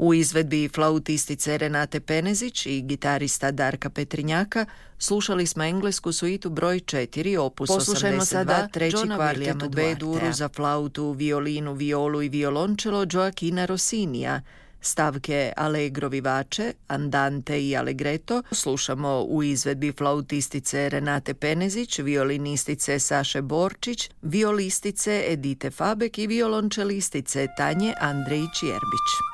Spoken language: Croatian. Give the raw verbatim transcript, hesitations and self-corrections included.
U izvedbi flautistice Renate Penezić i gitarista Darka Petrinjaka slušali smo englesku suitu broj četiri, opus Poslušajmo osamdeset dva, sada treći Johna kvartet Williama u B-duru Duartea. za flautu, violinu, violu i violončelo Gioachina Rossinija. Stavke Allegro vivace, Andante i Allegretto slušamo u izvedbi flautistice Renate Penezić, violinistice Saše Borčić, violistice Edite Fabek i violončelistice Tanje Andrejić-Jerbić.